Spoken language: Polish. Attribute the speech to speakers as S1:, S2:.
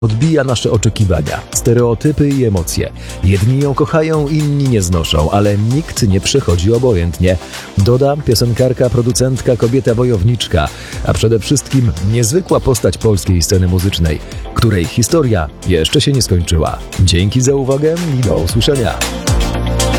S1: odbija nasze oczekiwania, stereotypy i emocje. Jedni ją kochają, inni nie znoszą, ale nikt nie przechodzi obojętnie. Dodam, piosenkarka, producentka, kobieta wojowniczka, a przede wszystkim niezwykła postać polskiej sceny muzycznej, której historia jeszcze się nie skończyła. Dzięki za uwagę i do usłyszenia.